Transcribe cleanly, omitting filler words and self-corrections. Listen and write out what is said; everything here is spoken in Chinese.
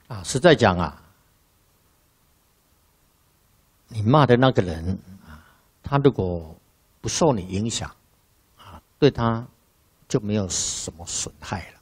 啊，实在讲啊，你骂的那个人啊，他如果不受你影响啊，对他就没有什么损害了。